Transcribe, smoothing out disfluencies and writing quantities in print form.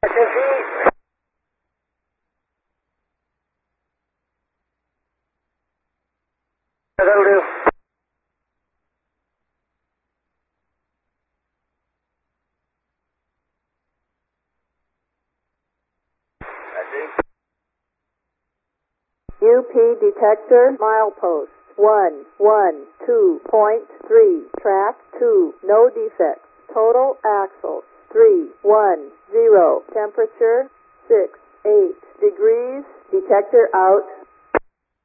That'll do. UP detector milepost 112.3, track 2, no defects. Total axles 310, temperature 68 degrees, detector out.